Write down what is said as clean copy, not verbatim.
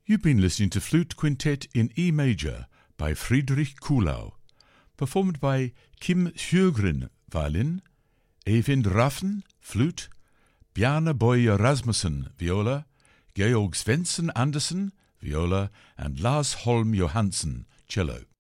You've been listening to Flute Quintet in E major by Friedrich Kuhlau, performed by Kim Sjögren, violin, Eivind Raffen, flute, Bjarne Boye Rasmussen, viola, Georg Svensson Andersen, viola, and Lars Holm Johansen, cello.